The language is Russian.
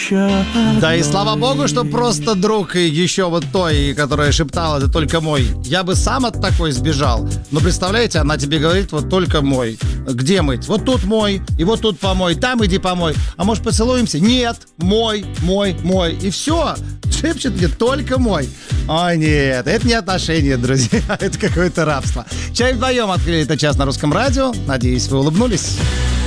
Да и слава богу, что просто друг и еще вот той, которая шептала, это только мой. Я бы сам от такой сбежал. Но представляете, она тебе говорит, вот только мой. Где мыть? Вот тут мой, и вот тут помой, там иди помой. А может поцелуемся? Нет, мой. И все. Шепчет мне только мой. Ой, нет, это не отношения, друзья, это какое-то рабство. Чай вдвоем открыли этот час на Русском радио. Надеюсь, вы улыбнулись.